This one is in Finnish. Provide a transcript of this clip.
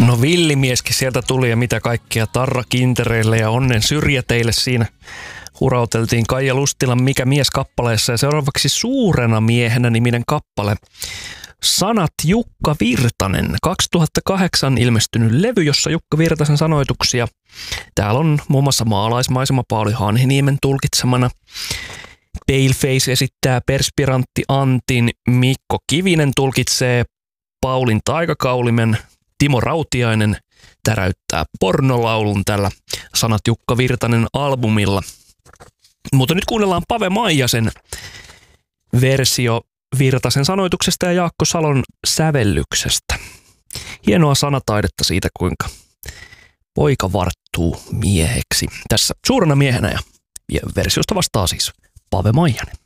No villimieskin sieltä tuli ja mitä kaikkea Tarra Kintereille ja onnen syrjäteille siinä hurauteltiin Kaija Lustilan Mikä mies -kappaleessa ja seuraavaksi Suurena miehenä -niminen kappale. Sanat Jukka Virtanen, 2008 ilmestynyt levy, jossa Jukka Virtasen sanoituksia. Täällä on muun muassa maalaismaisema Pauli Hanhiniemen tulkitsemana. Paleface esittää Perspirantti Antin, Mikko Kivinen tulkitsee Paulin taikakaulimen, Timo Rautiainen täräyttää pornolaulun tällä Sanat Jukka Virtanen -albumilla. Mutta nyt kuunnellaan Pave Maijasen versio Virtasen sanoituksesta ja Jaakko Salon sävellyksestä. Hienoa sanataidetta siitä, kuinka poika varttuu mieheksi. Tässä Suurena miehenä ja versiosta vastaa siis Pave Maijanen.